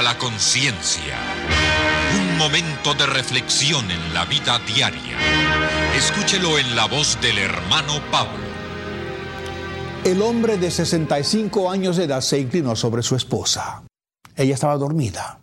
La conciencia. Un momento de reflexión en la vida diaria. Escúchelo en la voz del hermano Pablo. El hombre de 65 años de edad se inclinó sobre su esposa. Ella estaba dormida.